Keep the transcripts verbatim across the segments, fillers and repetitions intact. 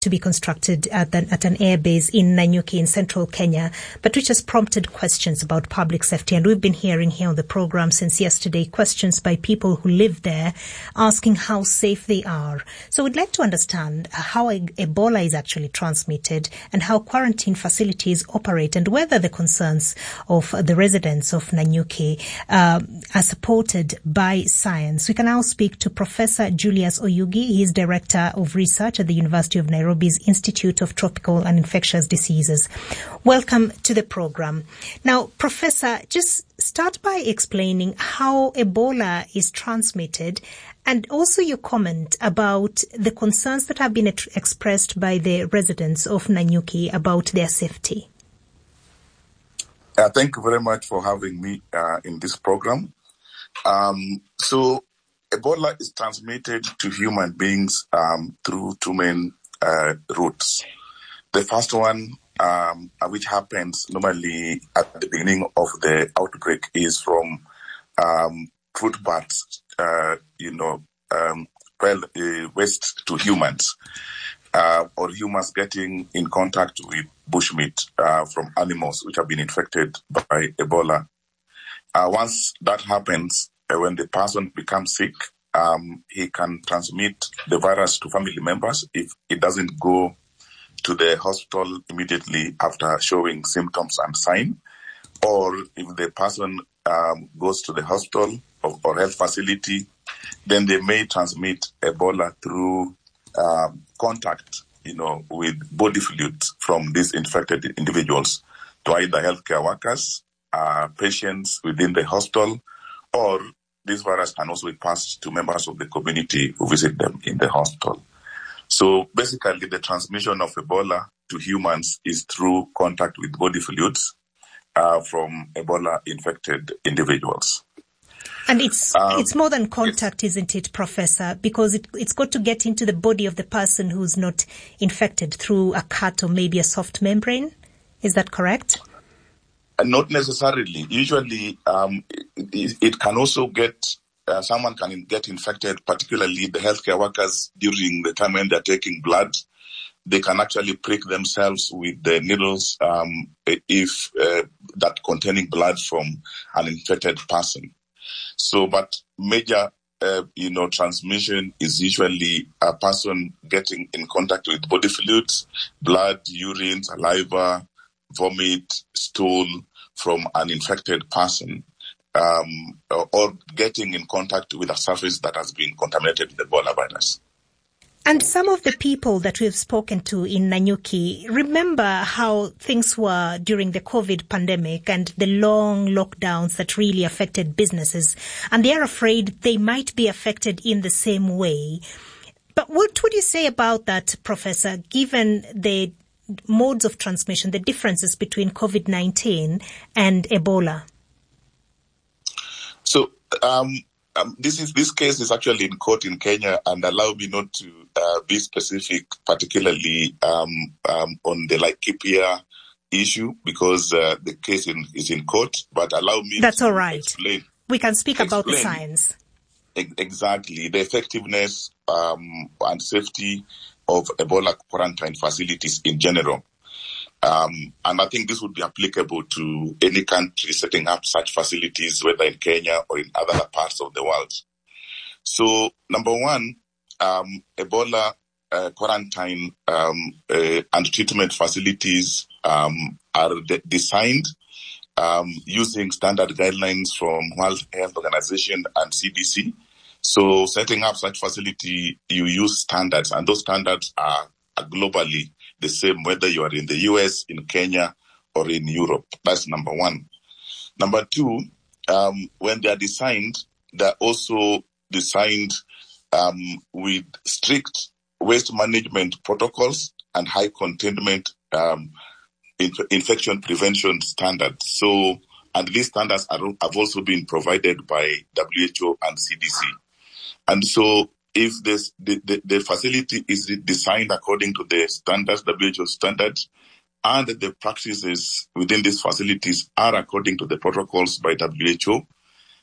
to be constructed at an, at an airbase in Nanyuki in central Kenya, but which has prompted questions about public safety. And we've been hearing here on the program since yesterday questions by people who live there asking how safe they are. So we'd like to understand how Ebola is actually transmitted and how quarantine facilities operate and whether the concerns of the residents of Nanyuki uh, are supported by science. We can now speak to Professor Julius Oyugi. He is Director of Research at the University of Nairobi's Institute of Tropical and Infectious Diseases. Welcome to the program. Now, Professor, just start by explaining how Ebola is transmitted and also your comment about the concerns that have been et- expressed by the residents of Nanyuki about their safety. Uh, thank you very much for having me uh, in this program. Um, so, Ebola is transmitted to human beings um, through two main uh, routes. The first one, um, which happens normally at the beginning of the outbreak, is from um, fruit bats, uh, you know, um, well, uh, waste to humans, uh, or humans getting in contact with bushmeat uh, from animals which have been infected by Ebola. Uh, once that happens, uh, when the person becomes sick, Um, he can transmit the virus to family members if it doesn't go to the hospital immediately after showing symptoms and signs, or if the person um, goes to the hospital or, or health facility, then they may transmit Ebola through um, contact, you know, with body fluids from these infected individuals to either healthcare workers, uh, patients within the hospital, or this virus can also be passed to members of the community who visit them in the hospital. So basically, the transmission of Ebola to humans is through contact with body fluids uh, from Ebola-infected individuals. And it's um, it's more than contact, isn't it, Professor? Because it, it's got to get into the body of the person who's not infected through a cut or maybe a soft membrane. Is that correct? Not necessarily. Usually, um, it, it can also get, uh, someone can get infected, particularly the healthcare workers during the time when they're taking blood. They can actually prick themselves with the needles um, if uh, that containing blood from an infected person. So, but major, uh, you know, transmission is usually a person getting in contact with body fluids, blood, urine, saliva, vomit, stool, from an infected person, um, or, or getting in contact with a surface that has been contaminated with the Ebola virus. And some of the people that we've spoken to in Nanyuki remember how things were during the COVID pandemic and the long lockdowns that really affected businesses. And they are afraid they might be affected in the same way. But what would you say about that, Professor, given the modes of transmission, the differences between COVID nineteen and Ebola? So um, um, this is this case is actually in court in Kenya, and allow me not to uh, be specific, particularly um, um, on the Laikipia issue, because uh, the case in, is in court. But allow me That's to all right. explain. We can speak about the science. Exactly, the effectiveness um, and safety of Ebola quarantine facilities in general. Um, and I think this would be applicable to any country setting up such facilities, whether in Kenya or in other parts of the world. So, number one, um, Ebola uh, quarantine um, uh, and treatment facilities um, are de- designed um, using standard guidelines from World Health Organization and C D C. So setting up such facility, you use standards, and those standards are, are globally the same, whether you are in the U S, in Kenya, or in Europe. That's number one. Number two, um, when they are designed, they're also designed um, with strict waste management protocols and high containment um, inf- infection prevention standards. So, and these standards are, have also been provided by W H O and C D C. And so if this, the, the, the facility is designed according to the standards, W H O standards, and the practices within these facilities are according to the protocols by W H O,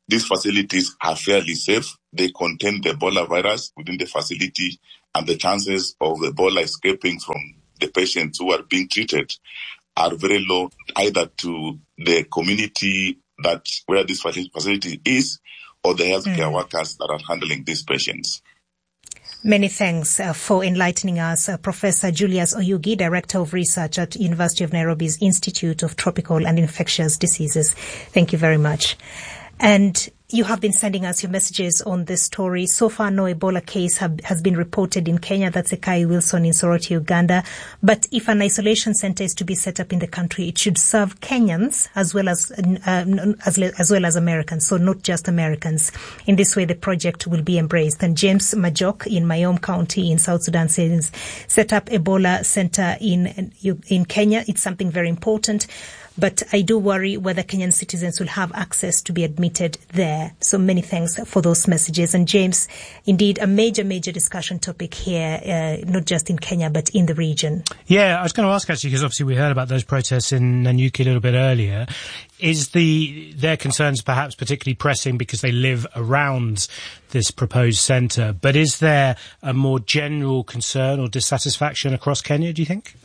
these facilities are fairly safe. They contain the Ebola virus within the facility, and the chances of Ebola escaping from the patients who are being treated are very low, either to the community that where this facility is or the healthcare mm. workers that are handling these patients. Many thanks uh, for enlightening us, uh, Professor Julius Oyugi, Director of Research at University of Nairobi's Institute of Tropical and Infectious Diseases. Thank you very much. And you have been sending us your messages on this story. So far, no Ebola case have, has been reported in Kenya. That's Ekai Wilson in Soroti, Uganda. But if an isolation center is to be set up in the country, it should serve Kenyans as well as uh, as, as well as Americans, so not just Americans. In this way, the project will be embraced. And James Majok in Mayom County in South Sudan says, set up Ebola center in in Kenya. It's something very important. But I do worry whether Kenyan citizens will have access to be admitted there. So many thanks for those messages. And James, indeed, a major, major discussion topic here, uh, not just in Kenya, but in the region. Yeah, I was going to ask actually, because obviously we heard about those protests in Nanyuki a little bit earlier. Is the their concerns perhaps particularly pressing because they live around this proposed centre? But is there a more general concern or dissatisfaction across Kenya, do you think?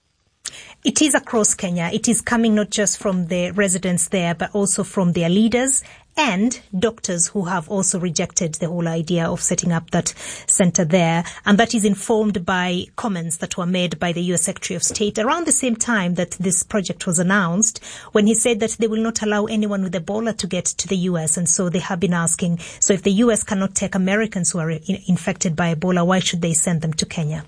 It is across Kenya. It is coming not just from the residents there, but also from their leaders and doctors who have also rejected the whole idea of setting up that center there. And that is informed by comments that were made by the U S Secretary of State around the same time that this project was announced, when he said that they will not allow anyone with Ebola to get to the U S. And so they have been asking, so if the U S cannot take Americans who are in- infected by Ebola, why should they send them to Kenya?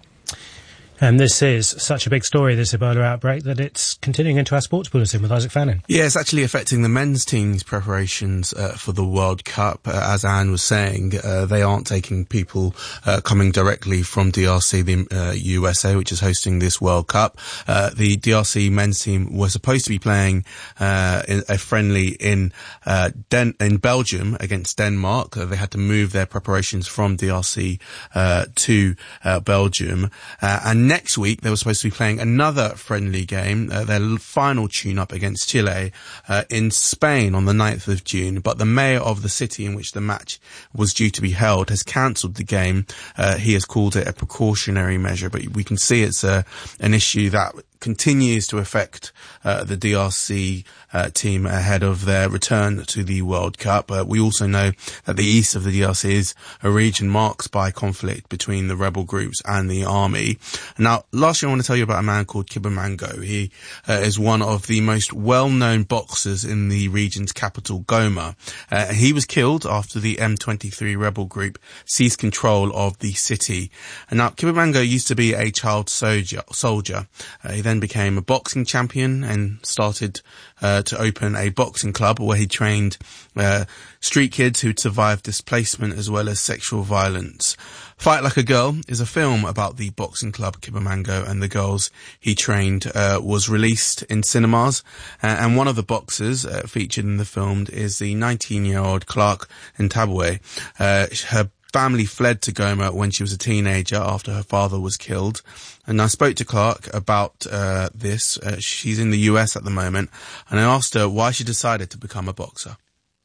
And this is such a big story, this Ebola outbreak, that it's continuing into our sports bulletin with Isaac Fannin. Yeah, it's actually affecting the men's team's preparations uh, for the World Cup. Uh, as Anne was saying, uh, they aren't taking people uh, coming directly from D R C, the uh, U S A, which is hosting this World Cup. Uh, the D R C men's team were supposed to be playing uh, in a friendly in uh, Den- in Belgium against Denmark. Uh, they had to move their preparations from D R C uh, to uh, Belgium. Uh, and next week, they were supposed to be playing another friendly game, uh, their final tune-up against Chile uh, in Spain on the ninth of June. But the mayor of the city in which the match was due to be held has cancelled the game. Uh, he has called it a precautionary measure, but we can see it's a, an issue that continues to affect uh, the D R C uh, team ahead of their return to the World Cup. Uh, we also know that the east of the D R C is a region marked by conflict between the rebel groups and the army. Now, lastly, I want to tell you about a man called Kibamango. He uh, is one of the most well-known boxers in the region's capital, Goma. Uh, he was killed after the M twenty-three rebel group seized control of the city. And now, Kibamango used to be a child soldier. soldier. Uh, he then became a boxing champion and started uh, to open a boxing club where he trained uh, street kids who'd survived displacement as well as sexual violence. Fight Like a Girl is a film about the boxing club Kibamango and the girls he trained, uh, was released in cinemas. Uh, and one of the boxers uh, featured in the film is the nineteen-year-old Clark Ntabwe. Uh, her family fled to Goma when she was a teenager after her father was killed. And I spoke to Clark about uh, this. Uh, she's in the U S at the moment. And I asked her why she decided to become a boxer.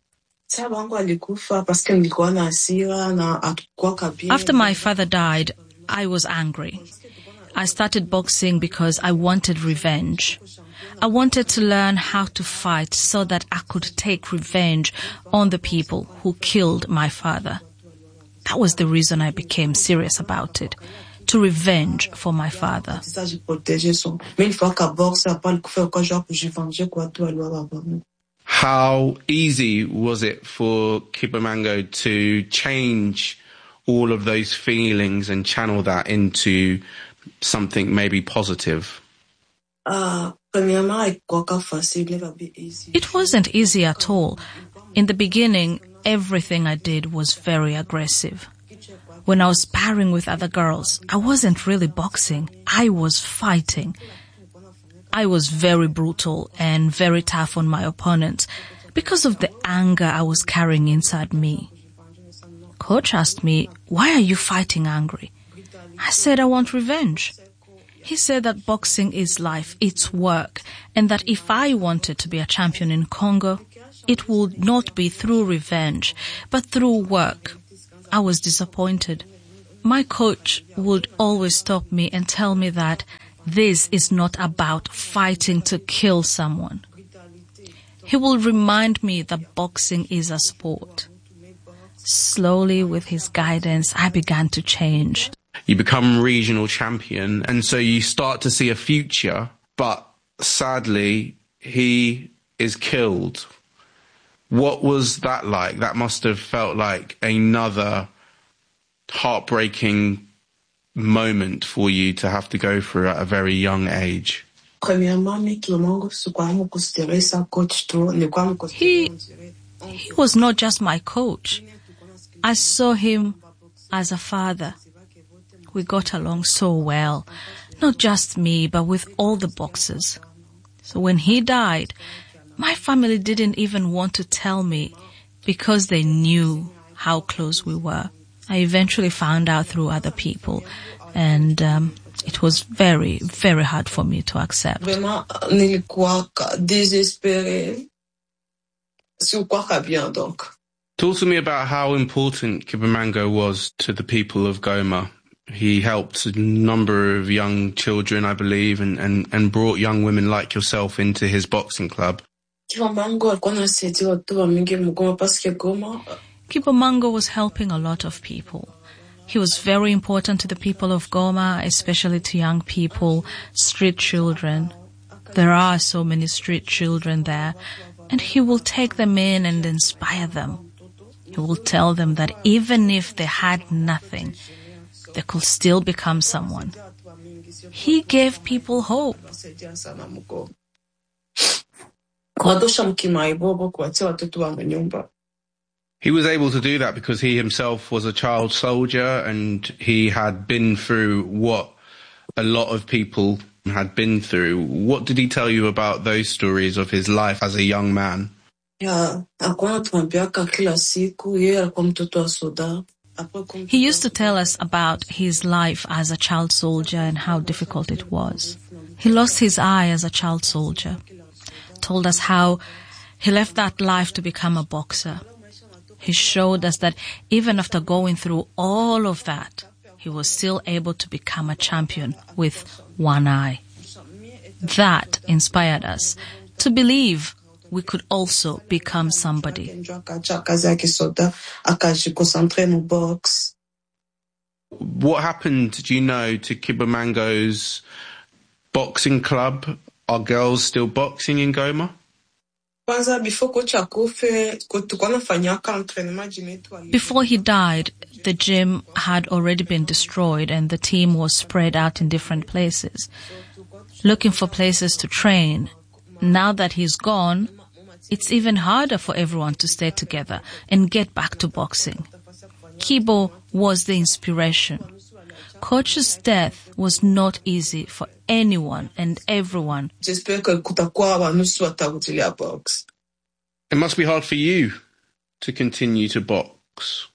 After my father died, I was angry. I started boxing because I wanted revenge. I wanted to learn how to fight so that I could take revenge on the people who killed my father. That was the reason I became serious about it, to revenge for my father. How easy was it for Kibamango to change all of those feelings and channel that into something maybe positive? It wasn't easy at all. In the beginning, everything I did was very aggressive. When I was sparring with other girls, I wasn't really boxing. I was fighting. I was very brutal and very tough on my opponents because of the anger I was carrying inside me. Coach asked me, "Why are you fighting angry?" I said, "I want revenge." He said that boxing is life, it's work, and that if I wanted to be a champion in Congo, it would not be through revenge, but through work. I was disappointed. My coach would always stop me and tell me that this is not about fighting to kill someone. He will remind me that boxing is a sport. Slowly, with his guidance, I began to change. You become regional champion, and so you start to see a future, but sadly, he is killed. What was that like? That must have felt like another heartbreaking moment for you to have to go through at a very young age. He, he was not just my coach. I saw him as a father. We got along so well, not just me, but with all the boxers. So when he died, my family didn't even want to tell me because they knew how close we were. I eventually found out through other people, and um, it was very, very hard for me to accept. Talk to me about how important Kibamango was to the people of Goma. He helped a number of young children, I believe, and, and, and brought young women like yourself into his boxing club. Kibamango was helping a lot of people. He was very important to the people of Goma, especially to young people, street children. There are so many street children there, and he will take them in and inspire them. He will tell them that even if they had nothing, they could still become someone. He gave people hope. He was able to do that because he himself was a child soldier and he had been through what a lot of people had been through. What did he tell you about those stories of his life as a young man? He used to tell us about his life as a child soldier and how difficult it was. He lost his eye as a child soldier, told us how he left that life to become a boxer. He showed us that even after going through all of that, he was still able to become a champion with one eye. That inspired us to believe we could also become somebody. What happened, do you know, to Kibamango's boxing club? Are girls still boxing in Goma? Before he died, the gym had already been destroyed and the team was spread out in different places, looking for places to train. Now that he's gone, it's even harder for everyone to stay together and get back to boxing. Kibo was the inspiration. Coach's death was not easy for anyone and everyone. It must be hard for you to continue to box.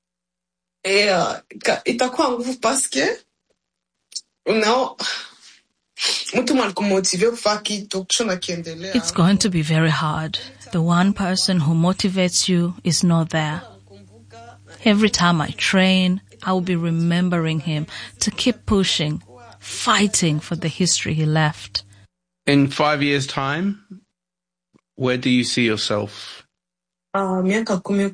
It's going to be very hard. The one person who motivates you is not there. Every time I train, I will be remembering him to keep pushing, fighting for the history he left. In five years' time, where do you see yourself? In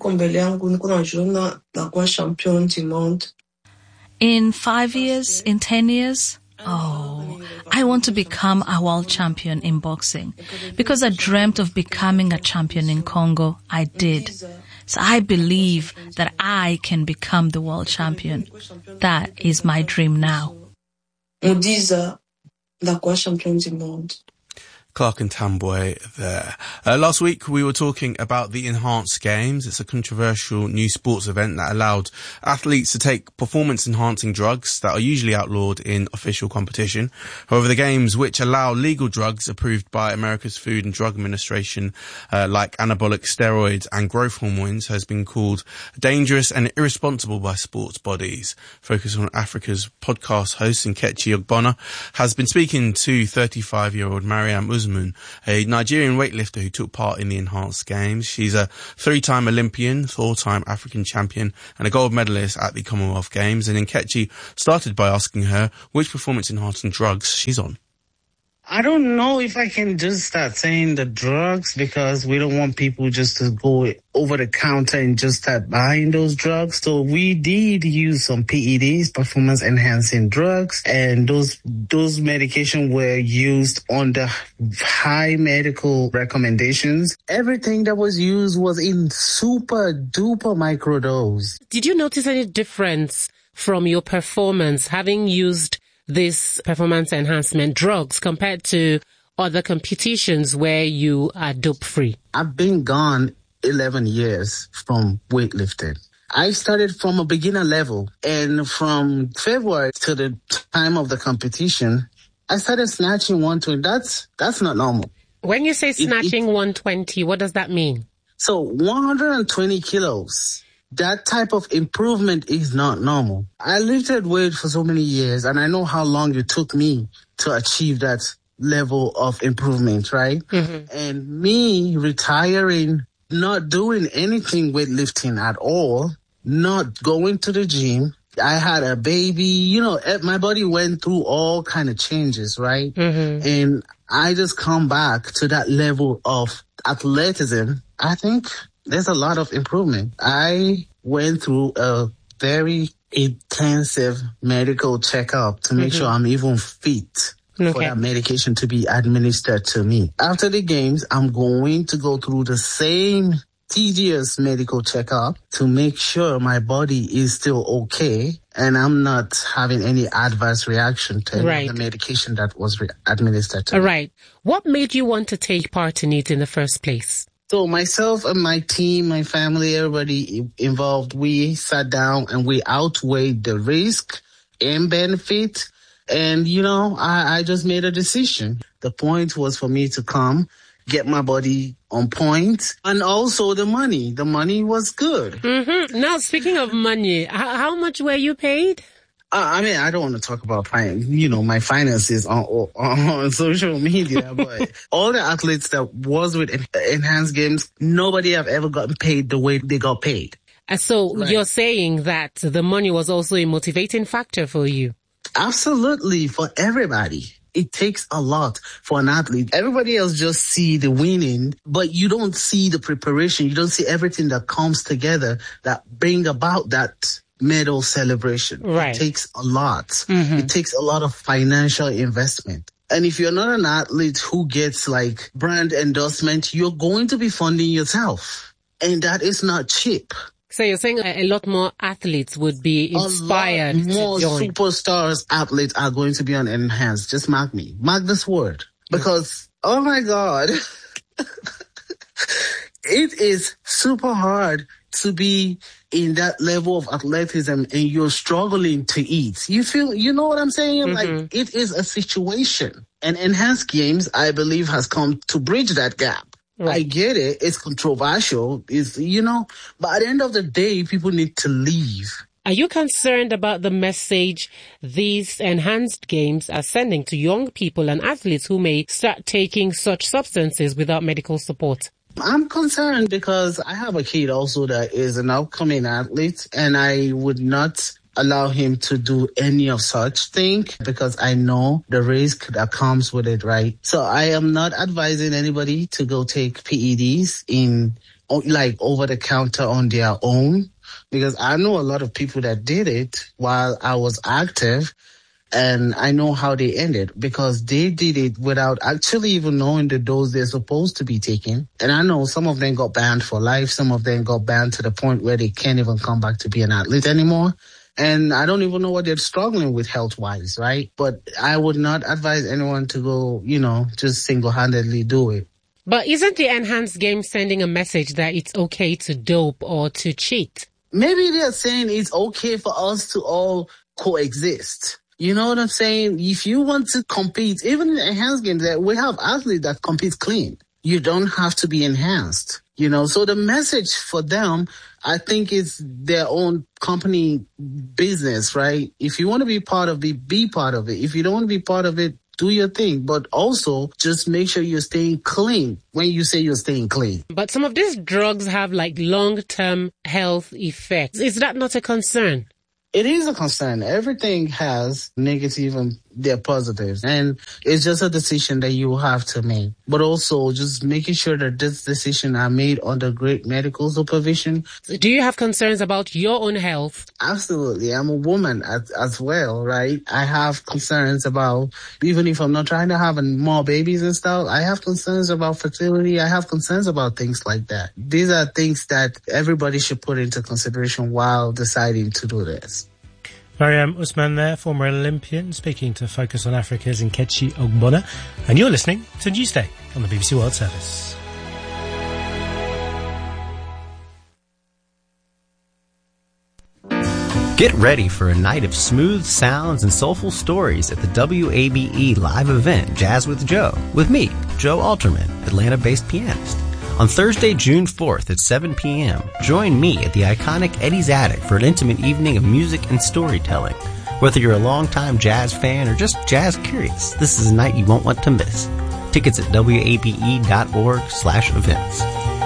five years, in ten years, oh, I want to become a world champion in boxing. Because I dreamt of becoming a champion in Congo, I did. So I believe that I can become the world champion. That is my dream now. Clark Ntambwe there. Uh, last week we were talking about the Enhanced Games. It's a controversial new sports event that allowed athletes to take performance-enhancing drugs that are usually outlawed in official competition. However, the games, which allow legal drugs approved by America's Food and Drug Administration, uh, like anabolic steroids and growth hormones, has been called dangerous and irresponsible by sports bodies. Focus on Africa's podcast host, Nkechi Ogbonna, has been speaking to thirty-five-year-old Mariam Usman Osman, a Nigerian weightlifter who took part in the Enhanced Games. She's a three-time Olympian, four-time African champion, and a gold medalist at the Commonwealth Games. And Nkechi started by asking her which performance-enhancing drugs she's on. I don't know if I can just start saying the drugs, because we don't want people just to go over the counter and just start buying those drugs. So we did use some P E Ds, performance enhancing drugs, and those those medication were used under high medical recommendations. Everything that was used was in super duper microdose. Did you notice any difference from your performance having used this performance enhancement drugs compared to other competitions where you are dope free? I've been gone eleven years from weightlifting. I started from a beginner level, and from February to the time of the competition, I started snatching one twenty. That's that's not normal. When you say snatching it, it, one twenty, what does that mean? So one hundred twenty kilos. That type of improvement is not normal. I lifted weight for so many years, and I know how long it took me to achieve that level of improvement, right? Mm-hmm. And me retiring, not doing anything weightlifting at all, not going to the gym. I had a baby, you know, my body went through all kind of changes, right? Mm-hmm. And I just come back to that level of athleticism. I think there's a lot of improvement. I went through a very intensive medical checkup to make mm-hmm. sure I'm even fit okay. for that medication to be administered to me. After the games, I'm going to go through the same tedious medical checkup to make sure my body is still okay and I'm not having any adverse reaction to right. the medication that was re- administered to All me. Right. What made you want to take part in it in the first place? So myself and my team, my family, everybody involved, we sat down and we outweighed the risk and benefit. And, you know, I, I just made a decision. The point was for me to come, get my body on point, and also the money. The money was good. Mm-hmm. Now, speaking of money, how, how much were you paid? Uh, I mean, I don't want to talk about, you know, my finances on, on, on social media, but all the athletes that was with Enhanced Games, nobody have ever gotten paid the way they got paid. Uh, so right. You're saying that the money was also a motivating factor for you? Absolutely, for everybody. It takes a lot for an athlete. Everybody else just see the winning, but you don't see the preparation. You don't see everything that comes together that bring about that medal celebration. Right. It takes a lot. Mm-hmm. It takes a lot of financial investment. And if you're not an athlete who gets like brand endorsement, you're going to be funding yourself. And that is not cheap. So you're saying a lot more athletes would be inspired a lot more to join. Superstars athletes are going to be on Enhanced. Just mark me. Mark this word. Because, oh my God, it is super hard to be in that level of athleticism and you're struggling to eat. You feel, you know what I'm saying? Mm-hmm. Like, it is a situation. And Enhanced Games, I believe, has come to bridge that gap. Right. I get it. It's controversial. It's, you know, but at the end of the day, people need to leave. Are you concerned about the message these Enhanced Games are sending to young people and athletes who may start taking such substances without medical support? I'm concerned because I have a kid also that is an upcoming athlete, and I would not allow him to do any of such thing because I know the risk that comes with it, right? So I am not advising anybody to go take P E Ds in like over the counter on their own, because I know a lot of people that did it while I was active. And I know how they ended because they did it without actually even knowing the dose they're supposed to be taking. And I know some of them got banned for life. Some of them got banned to the point where they can't even come back to be an athlete anymore. And I don't even know what they're struggling with health-wise, right? But I would not advise anyone to go, you know, just single-handedly do it. But isn't the Enhanced Game sending a message that it's okay to dope or to cheat? Maybe they're saying it's okay for us to all coexist. You know what I'm saying? If you want to compete, even in the Enhanced Games, we have athletes that compete clean. You don't have to be enhanced, you know. So the message for them, I think, is their own company business, right? If you want to be part of it, be part of it. If you don't want to be part of it, do your thing, but also just make sure you're staying clean when you say you're staying clean. But some of these drugs have like long-term health effects. Is that not a concern? It is a concern. Everything has negative and their positives. And it's just a decision that you have to make. But also just making sure that this decision are made under great medical supervision. Do you have concerns about your own health? Absolutely. I'm a woman as, as well, right? I have concerns about, even if I'm not trying to have more babies and stuff, I have concerns about fertility. I have concerns about things like that. These are things that everybody should put into consideration while deciding to do this. Mariam Usman there, former Olympian, speaking to Focus on Africa's Nkechi Ogbonna. And you're listening to Newsday on the B B C World Service. Get ready for a night of smooth sounds and soulful stories at the W A B E live event Jazz with Joe, with me, Joe Alterman, Atlanta-based pianist. On Thursday, June fourth at seven p.m., join me at the iconic Eddie's Attic for an intimate evening of music and storytelling. Whether you're a longtime jazz fan or just jazz curious, this is a night you won't want to miss. Tickets at W A B E dot org slash events.